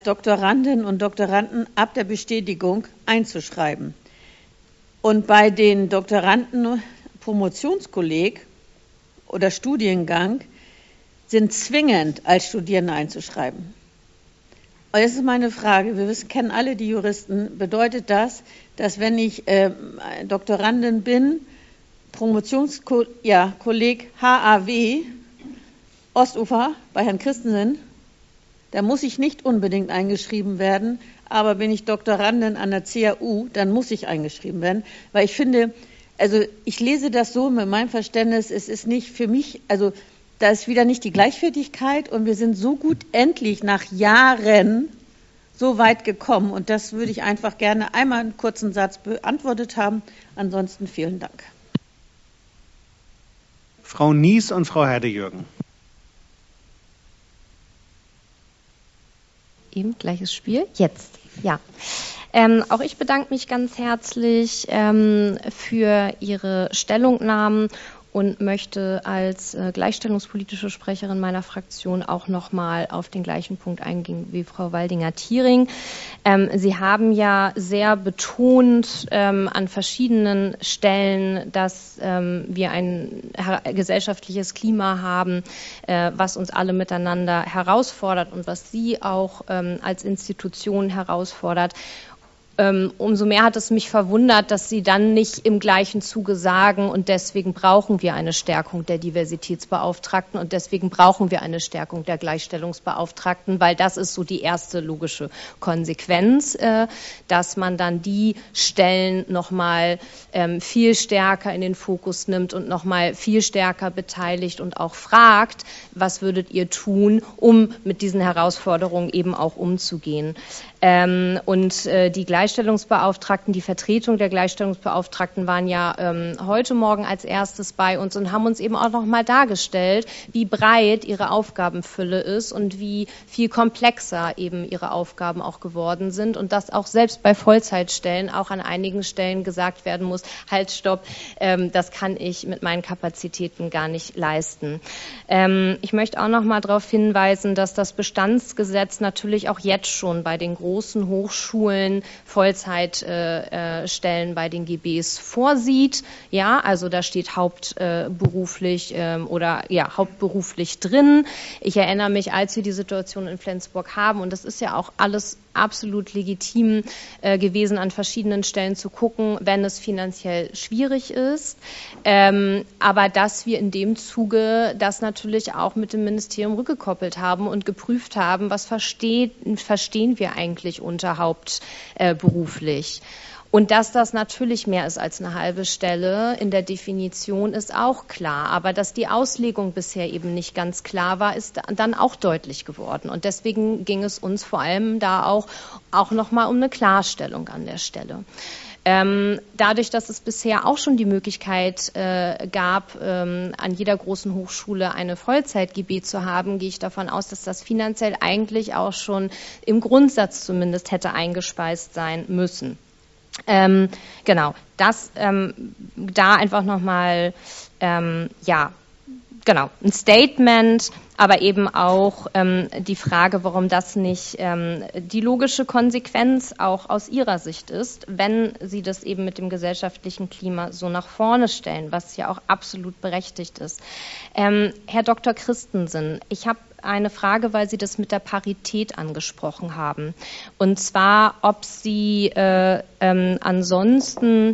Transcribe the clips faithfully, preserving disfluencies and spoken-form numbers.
Doktorandinnen und Doktoranden ab der Bestätigung einzuschreiben. Und bei den Doktoranden Promotionskolleg oder Studiengang sind zwingend als Studierende einzuschreiben. Und jetzt ist meine Frage, wir wissen, kennen alle die Juristen, bedeutet das, dass wenn ich äh, Doktorandin bin, Promotionskolleg ja, H A W, Ostufer bei Herrn Christensen, da muss ich nicht unbedingt eingeschrieben werden, aber bin ich Doktorandin an der C A U, dann muss ich eingeschrieben werden, weil ich finde, also ich lese das so mit meinem Verständnis, es ist nicht für mich, also da ist wieder nicht die Gleichwertigkeit und wir sind so gut endlich nach Jahren so weit gekommen und das würde ich einfach gerne einmal einen kurzen Satz beantwortet haben. Ansonsten vielen Dank. Frau Nies und Frau Herde-Jürgen. Eben gleiches Spiel. Jetzt, ja. Ähm, auch ich bedanke mich ganz herzlich ähm, für Ihre Stellungnahmen und möchte als äh, gleichstellungspolitische Sprecherin meiner Fraktion auch nochmal auf den gleichen Punkt eingehen wie Frau Waldinger-Thiering. Ähm, Sie haben ja sehr betont ähm, an verschiedenen Stellen, dass ähm, wir ein gesellschaftliches Klima haben, äh, was uns alle miteinander herausfordert und was Sie auch ähm, als Institution herausfordert. Ähm, umso mehr hat es mich verwundert, dass Sie dann nicht im gleichen Zuge sagen, und deswegen brauchen wir eine Stärkung der Diversitätsbeauftragten und deswegen brauchen wir eine Stärkung der Gleichstellungsbeauftragten, weil das ist so die erste logische Konsequenz, äh, dass man dann die Stellen nochmal ähm, viel stärker in den Fokus nimmt und nochmal viel stärker beteiligt und auch fragt, was würdet ihr tun, um mit diesen Herausforderungen eben auch umzugehen. Ähm, und äh, die Gleichstellungsbeauftragten, die Vertretung der Gleichstellungsbeauftragten waren ja ähm, heute Morgen als erstes bei uns und haben uns eben auch nochmal dargestellt, wie breit ihre Aufgabenfülle ist und wie viel komplexer eben ihre Aufgaben auch geworden sind und dass auch selbst bei Vollzeitstellen auch an einigen Stellen gesagt werden muss, halt, stopp, ähm, das kann ich mit meinen Kapazitäten gar nicht leisten. Ähm, ich möchte auch noch mal darauf hinweisen, dass das Bestandsgesetz natürlich auch jetzt schon bei den großen großen Hochschulen Vollzeitstellen äh, bei den G Bs vorsieht. Ja, also da steht hauptberuflich äh, ähm, oder ja hauptberuflich drin. Ich erinnere mich, als wir die Situation in Flensburg haben, und das ist ja auch alles absolut legitim äh, gewesen, an verschiedenen Stellen zu gucken, wenn es finanziell schwierig ist. Ähm, aber dass wir in dem Zuge das natürlich auch mit dem Ministerium rückgekoppelt haben und geprüft haben, was versteht, verstehen wir eigentlich unter hauptberuflich. Und dass das natürlich mehr ist als eine halbe Stelle in der Definition ist auch klar. Aber dass die Auslegung bisher eben nicht ganz klar war, ist dann auch deutlich geworden. Und deswegen ging es uns vor allem da auch, auch nochmal um eine Klarstellung an der Stelle. Ähm, dadurch, dass es bisher auch schon die Möglichkeit äh, gab, ähm, an jeder großen Hochschule eine Vollzeit-G B zu haben, gehe ich davon aus, dass das finanziell eigentlich auch schon im Grundsatz zumindest hätte eingespeist sein müssen. Ähm, genau, das ähm, da einfach nochmal, ähm, ja, genau, ein Statement, aber eben auch ähm, die Frage, warum das nicht ähm, die logische Konsequenz auch aus Ihrer Sicht ist, wenn Sie das eben mit dem gesellschaftlichen Klima so nach vorne stellen, was ja auch absolut berechtigt ist. Ähm, Herr Doktor Christensen, ich habe eine Frage, weil Sie das mit der Parität angesprochen haben. Und zwar, ob Sie äh, ähm, ansonsten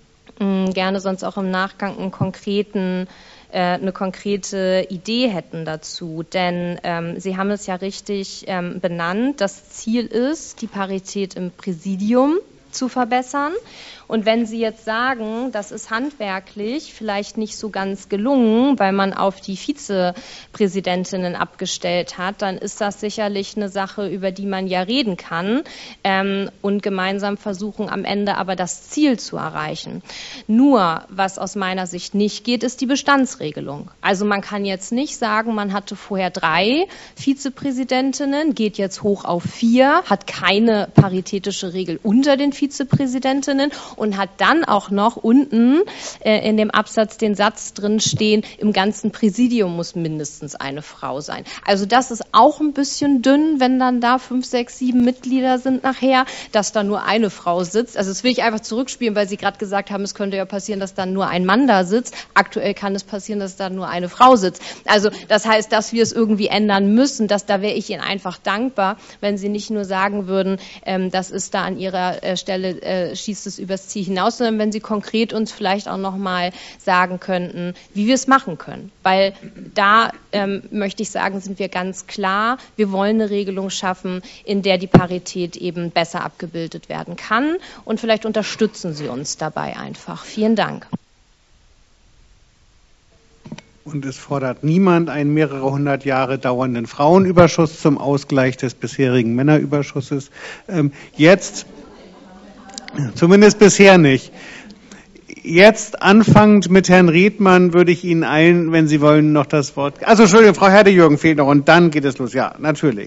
mh, gerne sonst auch im Nachgang einen konkreten eine konkrete Idee hätten dazu, denn ähm, Sie haben es ja richtig ähm, benannt, das Ziel ist, die Parität im Präsidium zu verbessern. Und wenn Sie jetzt sagen, das ist handwerklich vielleicht nicht so ganz gelungen, weil man auf die Vizepräsidentinnen abgestellt hat, dann ist das sicherlich eine Sache, über die man ja reden kann ähm, und gemeinsam versuchen, am Ende aber das Ziel zu erreichen. Nur, was aus meiner Sicht nicht geht, ist die Bestandsregelung. Also man kann jetzt nicht sagen, man hatte vorher drei Vizepräsidentinnen, geht jetzt hoch auf vier, hat keine paritätische Regel unter den Vizepräsidentinnen, Vizepräsidentinnen und hat dann auch noch unten äh, in dem Absatz den Satz drin stehen, im ganzen Präsidium muss mindestens eine Frau sein. Also das ist auch ein bisschen dünn, wenn dann da fünf, sechs, sieben Mitglieder sind nachher, dass da nur eine Frau sitzt. Also das will ich einfach zurückspielen, weil Sie gerade gesagt haben, es könnte ja passieren, dass dann nur ein Mann da sitzt. Aktuell kann es passieren, dass da nur eine Frau sitzt. Also das heißt, dass wir es irgendwie ändern müssen, dass da wäre ich Ihnen einfach dankbar, wenn Sie nicht nur sagen würden, ähm, das ist da an Ihrer äh, Stelle, äh, schießt es übers Ziel hinaus, sondern wenn Sie konkret uns vielleicht auch nochmal sagen könnten, wie wir es machen können. Weil da ähm, möchte ich sagen, sind wir ganz klar, wir wollen eine Regelung schaffen, in der die Parität eben besser abgebildet werden kann. Und vielleicht unterstützen Sie uns dabei einfach. Vielen Dank. Und es fordert niemand einen mehrere hundert Jahre dauernden Frauenüberschuss zum Ausgleich des bisherigen Männerüberschusses. Ähm, jetzt, zumindest bisher nicht. Jetzt anfangend mit Herrn Riedmann würde ich Ihnen allen, wenn Sie wollen, noch das Wort... Also Entschuldigung, Frau Herde-Jürgen fehlt noch und dann geht es los. Ja, natürlich.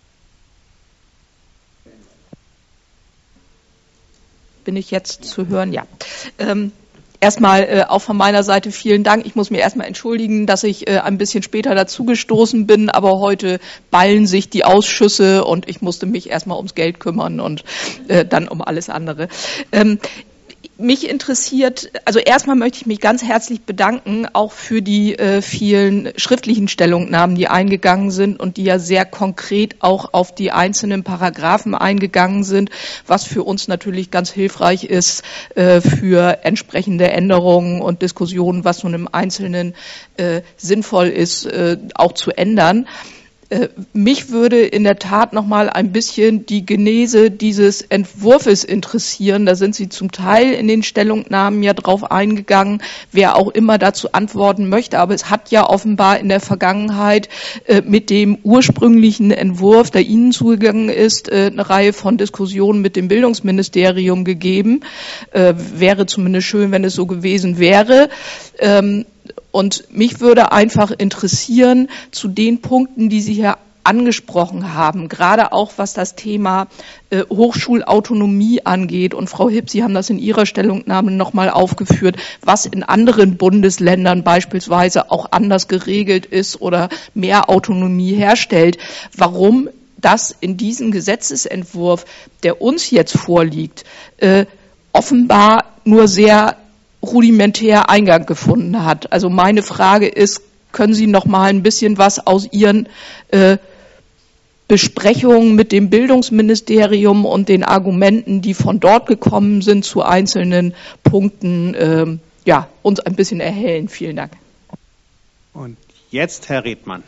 Bin ich jetzt zu hören? Ja. Ähm, Erstmal äh, auch von meiner Seite vielen Dank. Ich muss mir erstmal entschuldigen, dass ich äh, ein bisschen später dazugestoßen bin, aber heute ballen sich die Ausschüsse und ich musste mich erstmal ums Geld kümmern und äh, dann um alles andere. Ähm, Mich interessiert, also erstmal möchte ich mich ganz herzlich bedanken, auch für die äh, vielen schriftlichen Stellungnahmen, die eingegangen sind und die ja sehr konkret auch auf die einzelnen Paragraphen eingegangen sind, was für uns natürlich ganz hilfreich ist äh, für entsprechende Änderungen und Diskussionen, was nun im Einzelnen äh, sinnvoll ist, äh, auch zu ändern. Mich würde in der Tat noch mal ein bisschen die Genese dieses Entwurfs interessieren. Da sind Sie zum Teil in den Stellungnahmen ja drauf eingegangen, wer auch immer dazu antworten möchte. Aber es hat ja offenbar in der Vergangenheit äh, mit dem ursprünglichen Entwurf, der Ihnen zugegangen ist, äh, eine Reihe von Diskussionen mit dem Bildungsministerium gegeben. Äh, wäre zumindest schön, wenn es so gewesen wäre. Ähm, Und mich würde einfach interessieren zu den Punkten, die Sie hier angesprochen haben, gerade auch was das Thema äh, Hochschulautonomie angeht. Und Frau Hipp, Sie haben das in Ihrer Stellungnahme nochmal aufgeführt, was in anderen Bundesländern beispielsweise auch anders geregelt ist oder mehr Autonomie herstellt. Warum das in diesem Gesetzesentwurf, der uns jetzt vorliegt, äh, offenbar nur sehr rudimentär Eingang gefunden hat. Also meine Frage ist, können Sie noch mal ein bisschen was aus Ihren äh, Besprechungen mit dem Bildungsministerium und den Argumenten, die von dort gekommen sind, zu einzelnen Punkten, äh, ja, uns ein bisschen erhellen? Vielen Dank. Und jetzt Herr Riedmann.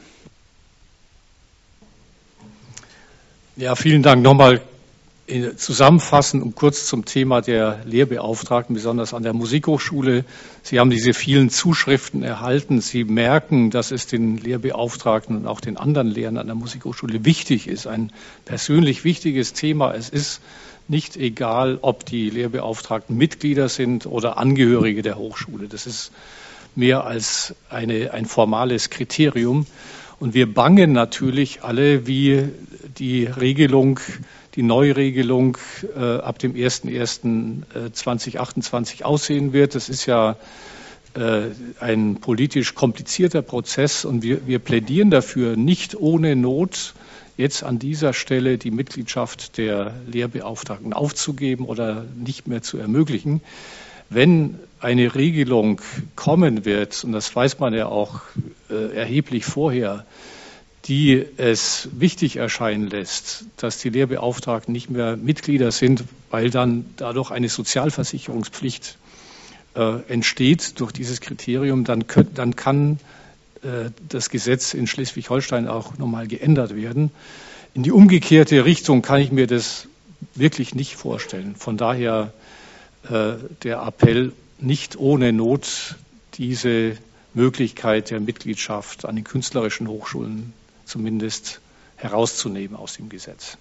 Ja, vielen Dank. Nochmal zusammenfassen und kurz zum Thema der Lehrbeauftragten, besonders an der Musikhochschule. Sie haben diese vielen Zuschriften erhalten. Sie merken, dass es den Lehrbeauftragten und auch den anderen Lehrern an der Musikhochschule wichtig ist, ein persönlich wichtiges Thema. Es ist nicht egal, ob die Lehrbeauftragten Mitglieder sind oder Angehörige der Hochschule. Das ist mehr als eine, ein formales Kriterium. Und wir bangen natürlich alle, wie die Regelung die Neuregelung äh, ab dem ersten ersten zweitausendachtundzwanzig aussehen wird. Das ist ja äh, ein politisch komplizierter Prozess und wir, wir plädieren dafür, nicht ohne Not jetzt an dieser Stelle die Mitgliedschaft der Lehrbeauftragten aufzugeben oder nicht mehr zu ermöglichen. Wenn eine Regelung kommen wird, und das weiß man ja auch äh, erheblich vorher, die es wichtig erscheinen lässt, dass die Lehrbeauftragten nicht mehr Mitglieder sind, weil dann dadurch eine Sozialversicherungspflicht äh, entsteht durch dieses Kriterium, dann, könnt, dann kann äh, das Gesetz in Schleswig-Holstein auch nochmal geändert werden. In die umgekehrte Richtung kann ich mir das wirklich nicht vorstellen. Von daher äh, der Appell, nicht ohne Not diese Möglichkeit der Mitgliedschaft an den künstlerischen Hochschulen zumindest herauszunehmen aus dem Gesetz.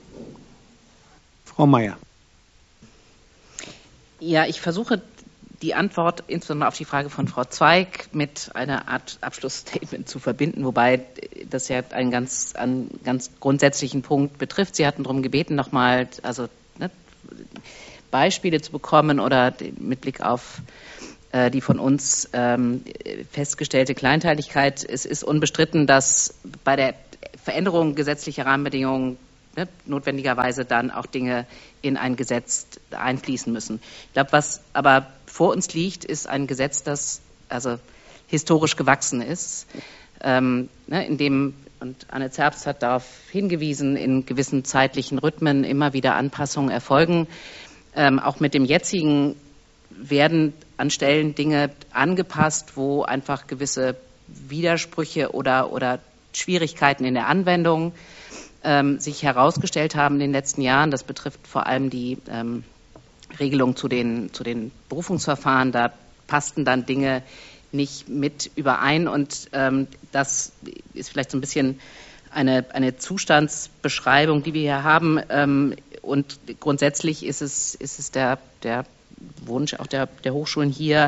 Frau Mayer. Ja, ich versuche die Antwort insbesondere auf die Frage von Frau Zweig mit einer Art Abschlussstatement zu verbinden, wobei das ja einen ganz, einen ganz grundsätzlichen Punkt betrifft. Sie hatten darum gebeten, nochmal, also ne, Beispiele zu bekommen oder mit Blick auf äh, die von uns ähm, festgestellte Kleinteiligkeit. Es ist unbestritten, dass bei der Veränderung gesetzlicher Rahmenbedingungen ne, notwendigerweise dann auch Dinge in ein Gesetz einfließen müssen. Ich glaube, was aber vor uns liegt, ist ein Gesetz, das also historisch gewachsen ist, ähm, ne, in dem, und Anne Zerbst hat darauf hingewiesen, in gewissen zeitlichen Rhythmen immer wieder Anpassungen erfolgen. Ähm, auch mit dem jetzigen werden an Stellen Dinge angepasst, wo einfach gewisse Widersprüche oder, oder Schwierigkeiten in der Anwendung ähm, sich herausgestellt haben in den letzten Jahren. Das betrifft vor allem die ähm, Regelung zu den, zu den Berufungsverfahren. Da passten dann Dinge nicht mit überein und ähm, das ist vielleicht so ein bisschen eine, eine Zustandsbeschreibung, die wir hier haben ähm, und grundsätzlich ist es, ist es der, der Wunsch auch der, der Hochschulen hier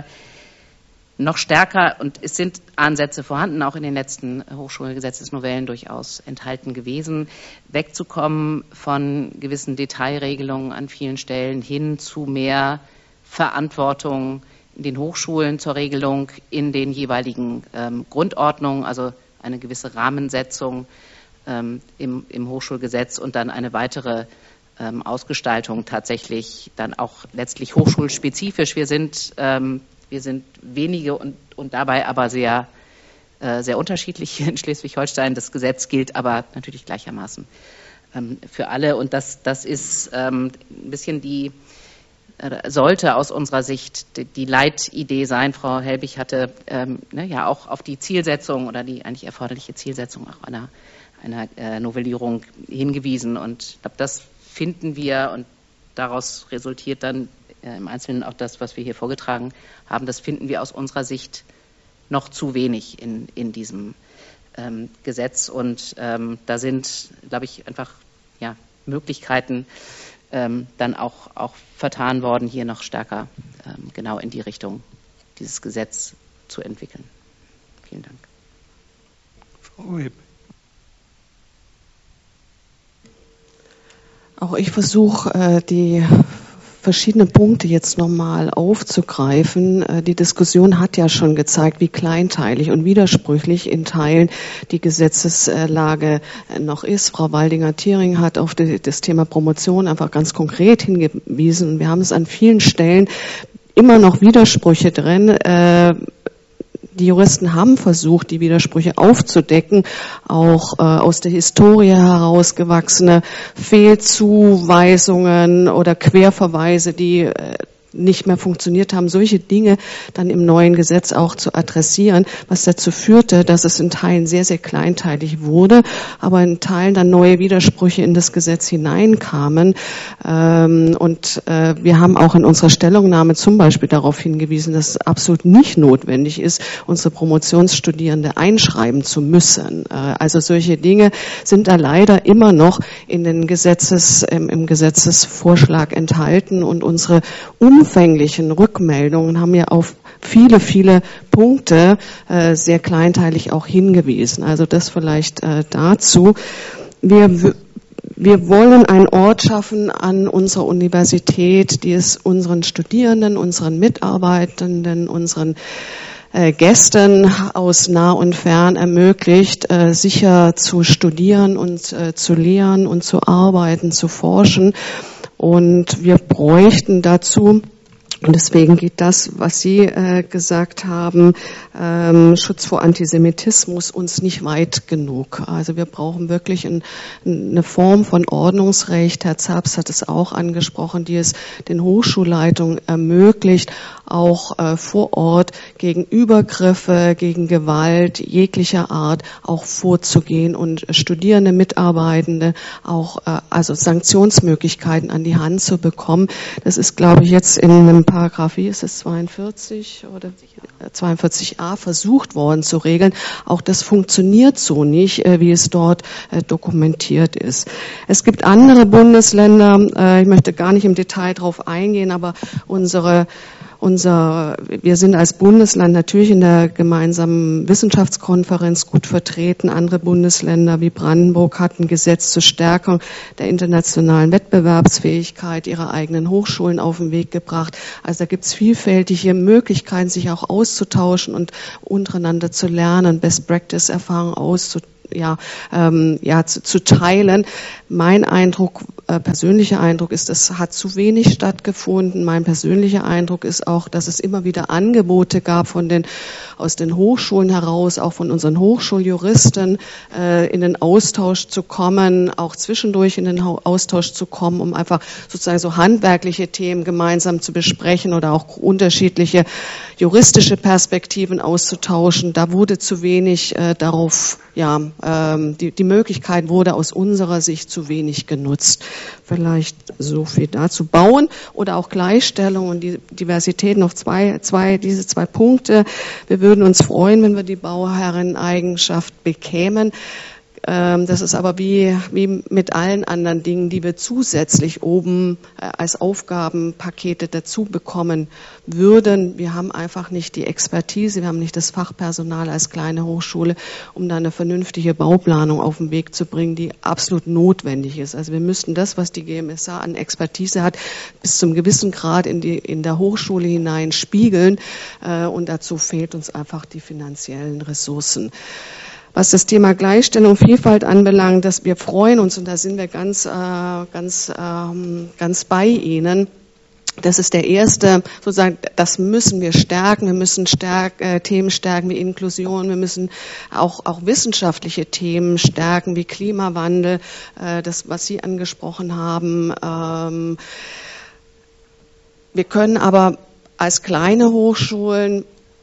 noch stärker und es sind Ansätze vorhanden, auch in den letzten Hochschulgesetzesnovellen durchaus enthalten gewesen, wegzukommen von gewissen Detailregelungen an vielen Stellen hin zu mehr Verantwortung in den Hochschulen zur Regelung in den jeweiligen ähm, Grundordnungen, also eine gewisse Rahmensetzung ähm, im, im Hochschulgesetz und dann eine weitere ähm, Ausgestaltung tatsächlich dann auch letztlich hochschulspezifisch. Wir sind, ähm, wir sind wenige und, und dabei aber sehr, äh, sehr unterschiedlich hier in Schleswig-Holstein. Das Gesetz gilt aber natürlich gleichermaßen ähm, für alle und das, das ist ähm, ein bisschen die sollte aus unserer Sicht die Leitidee sein. Frau Helbig hatte ähm, ne, ja auch auf die Zielsetzung oder die eigentlich erforderliche Zielsetzung auch einer, einer äh, Novellierung hingewiesen. Und ich glaube, das finden wir und daraus resultiert dann äh, im Einzelnen auch das, was wir hier vorgetragen haben, das finden wir aus unserer Sicht noch zu wenig in, in diesem ähm, Gesetz. Und ähm, da sind, glaube ich, einfach ja, Möglichkeiten, Ähm, dann auch, auch vertan worden, hier noch stärker ähm, genau in die Richtung dieses Gesetz zu entwickeln. Vielen Dank. Frau Hipp. Auch ich versuche, äh, die verschiedenen Punkte jetzt nochmal aufzugreifen. Die Diskussion hat ja schon gezeigt, wie kleinteilig und widersprüchlich in Teilen die Gesetzeslage noch ist. Frau Waldinger-Thiering hat auf das Thema Promotion einfach ganz konkret hingewiesen. Wir haben es an vielen Stellen immer noch Widersprüche drin. Die Juristen haben versucht, die Widersprüche aufzudecken, auch äh, aus der Historie herausgewachsene Fehlzuweisungen oder Querverweise, die äh, nicht mehr funktioniert haben, solche Dinge dann im neuen Gesetz auch zu adressieren, was dazu führte, dass es in Teilen sehr, sehr kleinteilig wurde, aber in Teilen dann neue Widersprüche in das Gesetz hineinkamen. Ähm, und äh, wir haben auch in unserer Stellungnahme zum Beispiel darauf hingewiesen, dass es absolut nicht notwendig ist, unsere Promotionsstudierende einschreiben zu müssen. Äh, also solche Dinge sind da leider immer noch in den Gesetzes, im, im Gesetzesvorschlag enthalten und unsere umfänglichen Rückmeldungen haben ja auf viele, viele Punkte äh, sehr kleinteilig auch hingewiesen. Also das vielleicht äh, dazu. Wir, wir wollen einen Ort schaffen an unserer Universität, die es unseren Studierenden, unseren Mitarbeitenden, unseren äh, Gästen aus nah und fern ermöglicht, äh, sicher zu studieren und äh, zu lehren und zu arbeiten, zu forschen. Und wir bräuchten dazu, und deswegen geht das, was Sie äh, gesagt haben, ähm, Schutz vor Antisemitismus, uns nicht weit genug. Also wir brauchen wirklich ein, eine Form von Ordnungsrecht, Herr Zerbst hat es auch angesprochen, die es den Hochschulleitungen ermöglicht, auch äh, vor Ort gegen Übergriffe, gegen Gewalt jeglicher Art auch vorzugehen und Studierende, Mitarbeitende auch äh, also Sanktionsmöglichkeiten an die Hand zu bekommen. Das ist, glaube ich, jetzt in einem Paragraph, wie ist es, zweiundvierzig oder zweiundvierzig a versucht worden zu regeln. Auch das funktioniert so nicht, äh, wie es dort äh, dokumentiert ist. Es gibt andere Bundesländer, äh, ich möchte gar nicht im Detail drauf eingehen, aber unsere Unser, wir sind als Bundesland natürlich in der gemeinsamen Wissenschaftskonferenz gut vertreten. Andere Bundesländer wie Brandenburg hatten ein Gesetz zur Stärkung der internationalen Wettbewerbsfähigkeit ihrer eigenen Hochschulen auf den Weg gebracht. Also da gibt es vielfältige Möglichkeiten, sich auch auszutauschen und untereinander zu lernen, Best-Practice-Erfahrungen auszutauschen. Ja, ähm, ja zu, zu teilen. Mein Eindruck, äh, persönlicher Eindruck ist, es hat zu wenig stattgefunden. Mein persönlicher Eindruck ist auch, dass es immer wieder Angebote gab von den aus den Hochschulen heraus, auch von unseren Hochschuljuristen, äh, in den Austausch zu kommen, auch zwischendurch in den Austausch zu kommen, um einfach sozusagen so handwerkliche Themen gemeinsam zu besprechen oder auch unterschiedliche juristische Perspektiven auszutauschen. Da wurde zu wenig äh, darauf, ja, ähm, die, die Möglichkeit wurde aus unserer Sicht zu wenig genutzt. Vielleicht so viel dazu. Bauen oder auch Gleichstellung und die Diversität, noch zwei, zwei, diese zwei Punkte. Wir würden uns freuen, wenn wir die Bauherreneigenschaft bekämen. Das ist aber wie, wie mit allen anderen Dingen, die wir zusätzlich oben als Aufgabenpakete dazu bekommen würden. Wir haben einfach nicht die Expertise, wir haben nicht das Fachpersonal als kleine Hochschule, um da eine vernünftige Bauplanung auf den Weg zu bringen, die absolut notwendig ist. Also wir müssten das, was die G M S A an Expertise hat, bis zum gewissen Grad in, die, in der Hochschule hinein spiegeln. Und dazu fehlt uns einfach die finanziellen Ressourcen. Was das Thema Gleichstellung und Vielfalt anbelangt, dass wir freuen uns, und da sind wir ganz, äh, ganz, ähm, ganz bei Ihnen. Das ist der erste, sozusagen, das müssen wir stärken. Wir müssen stärk, äh, Themen stärken wie Inklusion. Wir müssen auch, auch wissenschaftliche Themen stärken wie Klimawandel, äh, das, was Sie angesprochen haben. Ähm, wir können aber als kleine Hochschulen,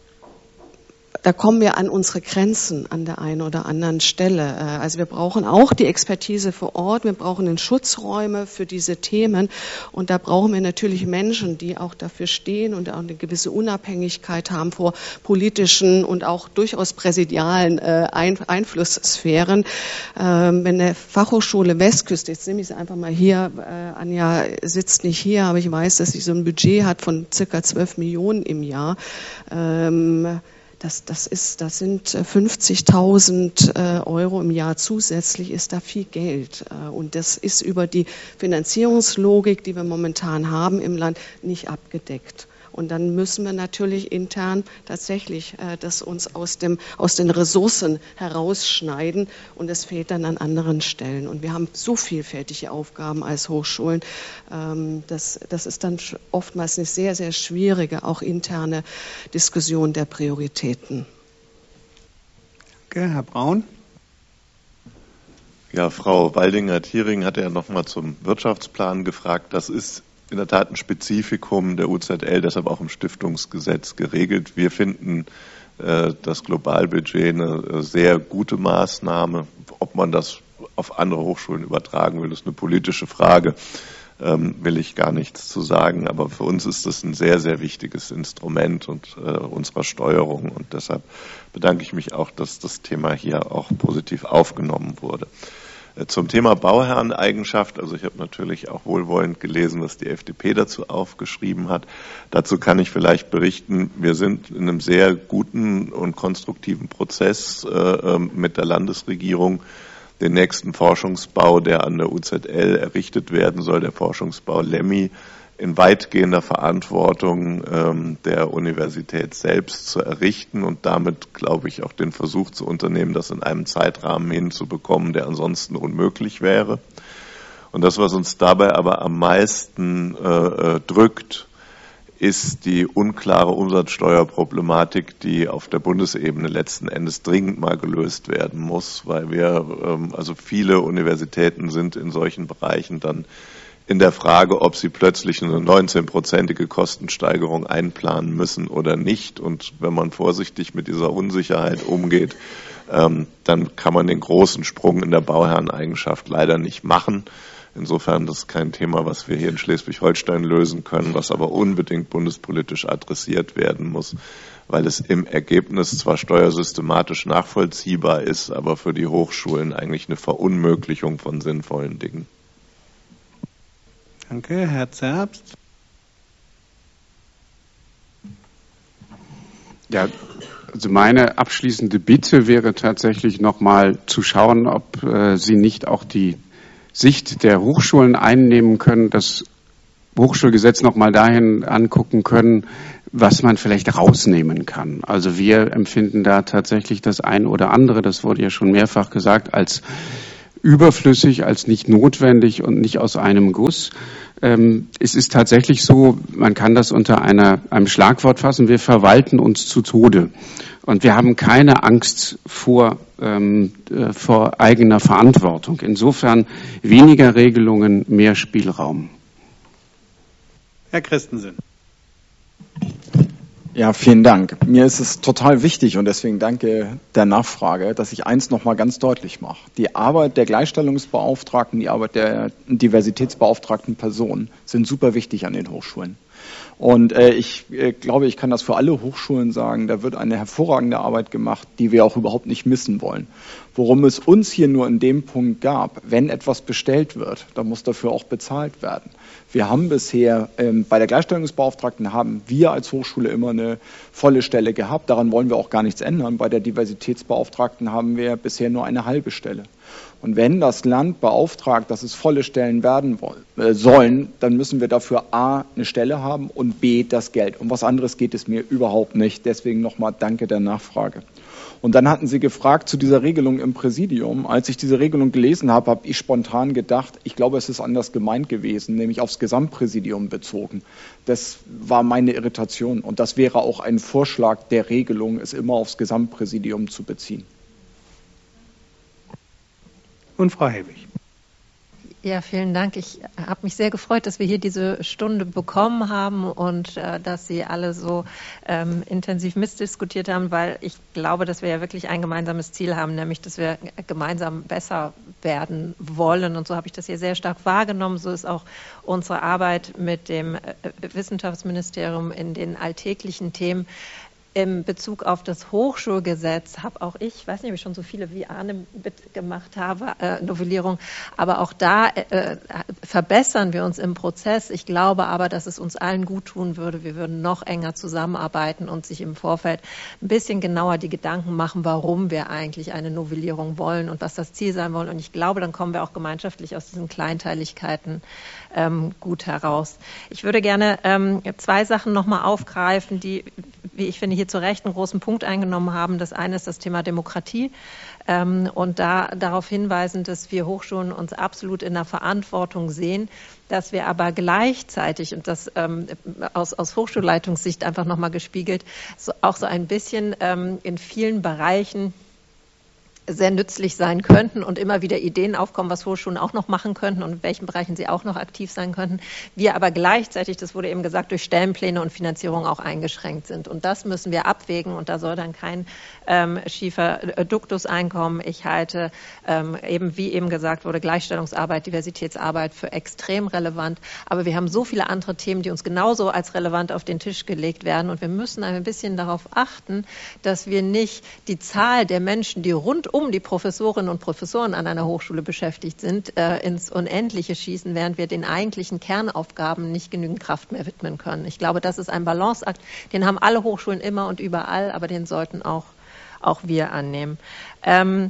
da kommen wir an unsere Grenzen an der einen oder anderen Stelle. Also wir brauchen auch die Expertise vor Ort, wir brauchen den Schutzräume für diese Themen und da brauchen wir natürlich Menschen, die auch dafür stehen und auch eine gewisse Unabhängigkeit haben vor politischen und auch durchaus präsidialen Einflusssphären. Wenn der Fachhochschule Westküste, jetzt nehme ich sie einfach mal hier, Anja sitzt nicht hier, aber ich weiß, dass sie so ein Budget hat von circa zwölf Millionen im Jahr. Das, das, ist, das sind fünfzigtausend äh, Euro im Jahr zusätzlich, ist da viel Geld. Äh, und das ist über die Finanzierungslogik, die wir momentan haben im Land, nicht abgedeckt. Und dann müssen wir natürlich intern tatsächlich äh, das uns aus, dem, aus den Ressourcen herausschneiden und es fehlt dann an anderen Stellen. Und wir haben so vielfältige Aufgaben als Hochschulen, ähm, das, das ist dann oftmals eine sehr, sehr schwierige, auch interne Diskussion der Prioritäten. Okay, Herr Braun. Ja, Frau Waldinger-Thiering hatte ja nochmal zum Wirtschaftsplan gefragt. Das ist in der Tat ein Spezifikum der U Z L, deshalb auch im Stiftungsgesetz geregelt. Wir finden äh, das Globalbudget eine sehr gute Maßnahme. Ob man das auf andere Hochschulen übertragen will, ist eine politische Frage, ähm, will ich gar nichts zu sagen. Aber für uns ist das ein sehr, sehr wichtiges Instrument und äh, unserer Steuerung. Und deshalb bedanke ich mich auch, dass das Thema hier auch positiv aufgenommen wurde. Zum Thema Bauherreneigenschaft, also ich habe natürlich auch wohlwollend gelesen, was die F D P dazu aufgeschrieben hat. Dazu kann ich vielleicht berichten, wir sind in einem sehr guten und konstruktiven Prozess äh, mit der Landesregierung. Den nächsten Forschungsbau, der an der U Z L errichtet werden soll, der Forschungsbau Lemmi, in weitgehender Verantwortung ähm, der Universität selbst zu errichten und damit, glaube ich, auch den Versuch zu unternehmen, das in einem Zeitrahmen hinzubekommen, der ansonsten unmöglich wäre. Und das, was uns dabei aber am meisten äh, drückt, ist die unklare Umsatzsteuerproblematik, die auf der Bundesebene letzten Endes dringend mal gelöst werden muss, weil wir, ähm, also viele Universitäten sind in solchen Bereichen dann in der Frage, ob sie plötzlich eine neunzehnprozentige Kostensteigerung einplanen müssen oder nicht. Und wenn man vorsichtig mit dieser Unsicherheit umgeht, ähm, dann kann man den großen Sprung in der Bauherreneigenschaft leider nicht machen. Insofern das ist kein Thema, was wir hier in Schleswig-Holstein lösen können, was aber unbedingt bundespolitisch adressiert werden muss, weil es im Ergebnis zwar steuersystematisch nachvollziehbar ist, aber für die Hochschulen eigentlich eine Verunmöglichung von sinnvollen Dingen. Danke, Herr Zerbst. Ja, also meine abschließende Bitte wäre tatsächlich nochmal zu schauen, ob äh, Sie nicht auch die Sicht der Hochschulen einnehmen können, das Hochschulgesetz nochmal dahin angucken können, was man vielleicht rausnehmen kann. Also wir empfinden da tatsächlich das ein oder andere, das wurde ja schon mehrfach gesagt, als überflüssig, als nicht notwendig und nicht aus einem Guss. Ähm, es ist tatsächlich so, man kann das unter einer, einem Schlagwort fassen, wir verwalten uns zu Tode. Und wir haben keine Angst vor, ähm, äh, vor eigener Verantwortung. Insofern weniger Regelungen, mehr Spielraum. Herr Christensen. Ja, vielen Dank. Mir ist es total wichtig und deswegen danke der Nachfrage, dass ich eins noch mal ganz deutlich mache. Die Arbeit der Gleichstellungsbeauftragten, die Arbeit der diversitätsbeauftragten Personen sind super wichtig an den Hochschulen. Und äh, ich äh, glaube, ich kann das für alle Hochschulen sagen, da wird eine hervorragende Arbeit gemacht, die wir auch überhaupt nicht missen wollen. Worum es uns hier nur in dem Punkt gab, wenn etwas bestellt wird, dann muss dafür auch bezahlt werden. Wir haben bisher, ähm, bei der Gleichstellungsbeauftragten haben wir als Hochschule immer eine volle Stelle gehabt, daran wollen wir auch gar nichts ändern. Bei der Diversitätsbeauftragten haben wir bisher nur eine halbe Stelle. Und wenn das Land beauftragt, dass es volle Stellen werden wollen, äh, sollen, dann müssen wir dafür A, eine Stelle haben und B, das Geld. Um was anderes geht es mir überhaupt nicht. Deswegen nochmal danke der Nachfrage. Und dann hatten Sie gefragt zu dieser Regelung im Präsidium. Als ich diese Regelung gelesen habe, habe ich spontan gedacht, ich glaube, es ist anders gemeint gewesen, nämlich aufs Gesamtpräsidium bezogen. Das war meine Irritation. Und das wäre auch ein Vorschlag der Regelung, es immer aufs Gesamtpräsidium zu beziehen. Und Frau Helwig. Ja, vielen Dank. Ich habe mich sehr gefreut, dass wir hier diese Stunde bekommen haben und äh, dass Sie alle so ähm, intensiv mitdiskutiert haben, weil ich glaube, dass wir ja wirklich ein gemeinsames Ziel haben, nämlich, dass wir gemeinsam besser werden wollen. Und so habe ich das hier sehr stark wahrgenommen. So ist auch unsere Arbeit mit dem äh, Wissenschaftsministerium in den alltäglichen Themen. In Bezug auf das Hochschulgesetz habe auch ich, ich weiß nicht, ob ich schon so viele wie Arne mitgemacht habe, äh, Novellierung, aber auch da äh, verbessern wir uns im Prozess. Ich glaube aber, dass es uns allen gut tun würde. Wir würden noch enger zusammenarbeiten und sich im Vorfeld ein bisschen genauer die Gedanken machen, warum wir eigentlich eine Novellierung wollen und was das Ziel sein wollen. Und ich glaube, dann kommen wir auch gemeinschaftlich aus diesen Kleinteiligkeiten ähm, gut heraus. Ich würde gerne ähm, zwei Sachen nochmal aufgreifen, die, wie ich finde, hier zu Recht einen großen Punkt eingenommen haben. Das eine ist das Thema Demokratie ähm, und da darauf hinweisen, dass wir Hochschulen uns absolut in der Verantwortung sehen, dass wir aber gleichzeitig, und das ähm, aus, aus Hochschulleitungssicht einfach nochmal gespiegelt, so, auch so ein bisschen ähm, in vielen Bereichen sehr nützlich sein könnten und immer wieder Ideen aufkommen, was Hochschulen auch noch machen könnten und in welchen Bereichen sie auch noch aktiv sein könnten. Wir aber gleichzeitig, das wurde eben gesagt, durch Stellenpläne und Finanzierung auch eingeschränkt sind. Und das müssen wir abwägen und da soll dann kein ähm, schiefer Duktus einkommen. Ich halte ähm, eben, wie eben gesagt wurde, Gleichstellungsarbeit, Diversitätsarbeit für extrem relevant. Aber wir haben so viele andere Themen, die uns genauso als relevant auf den Tisch gelegt werden. Und wir müssen ein bisschen darauf achten, dass wir nicht die Zahl der Menschen, die rund um die Professorinnen und Professoren an einer Hochschule beschäftigt sind, äh, ins Unendliche schießen, während wir den eigentlichen Kernaufgaben nicht genügend Kraft mehr widmen können. Ich glaube, das ist ein Balanceakt, den haben alle Hochschulen immer und überall, aber den sollten auch, auch wir annehmen. Ähm,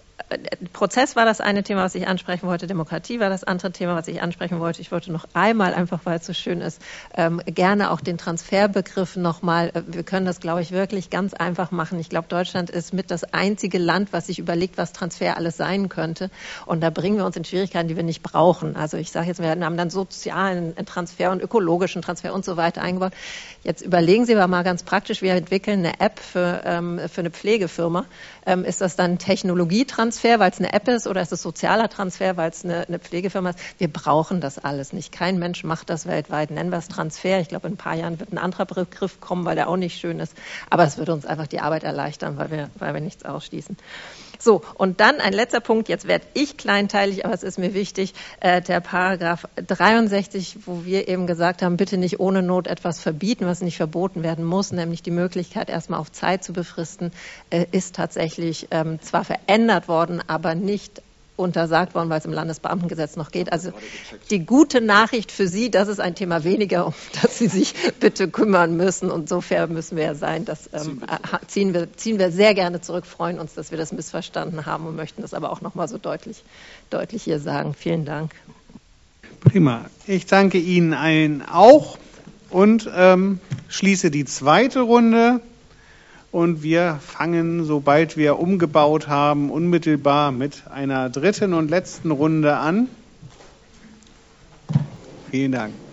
Prozess war das eine Thema, was ich ansprechen wollte. Demokratie war das andere Thema, was ich ansprechen wollte. Ich wollte noch einmal, einfach weil es so schön ist, ähm, gerne auch den Transferbegriff nochmal. Äh, wir können das, glaube ich, wirklich ganz einfach machen. Ich glaube, Deutschland ist mit das einzige Land, was sich überlegt, was Transfer alles sein könnte. Und da bringen wir uns in Schwierigkeiten, die wir nicht brauchen. Also ich sage jetzt, wir haben dann sozialen Transfer und ökologischen Transfer und so weiter eingebaut. Jetzt überlegen Sie aber mal ganz praktisch, wir entwickeln eine App für, ähm, für eine Pflegefirma. Ähm, ist das dann Technologietransfer, weil es eine App ist, oder ist es sozialer Transfer, weil es eine, eine Pflegefirma ist? Wir brauchen das alles nicht. Kein Mensch macht das weltweit. Nennen wir es Transfer. Ich glaube, in ein paar Jahren wird ein anderer Begriff kommen, weil der auch nicht schön ist. Aber es würde uns einfach die Arbeit erleichtern, weil wir, weil wir nichts ausschließen. So, und dann ein letzter Punkt. Jetzt werde ich kleinteilig, aber es ist mir wichtig, äh, der Paragraph dreiundsechzig, wo wir eben gesagt haben, bitte nicht ohne Not etwas verbieten, was nicht verboten werden muss, nämlich die Möglichkeit, erstmal auf Zeit zu befristen, äh, ist tatsächlich ähm, zwar verändert worden, aber nicht untersagt worden, weil es im Landesbeamtengesetz noch geht. Also die gute Nachricht für Sie, das ist ein Thema weniger, um das Sie sich bitte kümmern müssen. Und so fair müssen wir ja sein. Das ähm, ziehen, wir, ziehen wir sehr gerne zurück, freuen uns, dass wir das missverstanden haben und möchten das aber auch noch mal so deutlich, deutlich hier sagen. Vielen Dank. Prima. Ich danke Ihnen allen auch und ähm, schließe die zweite Runde. Und wir fangen, sobald wir umgebaut haben, unmittelbar mit einer dritten und letzten Runde an. Vielen Dank.